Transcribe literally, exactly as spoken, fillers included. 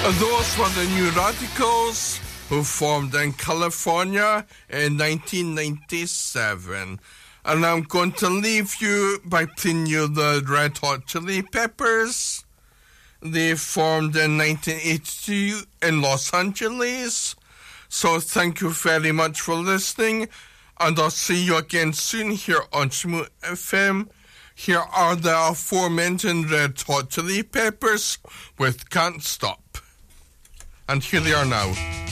Those were the New Radicals, who formed in California in nineteen ninety-seven. And I'm going to leave you by playing you the Red Hot Chili Peppers. They formed in nineteen eighty-two in Los Angeles. So thank you very much for listening, and I'll see you again soon here on Shmoo F M. Here are the aforementioned Red Hot Chili Peppers with Can't Stop. And here they are now.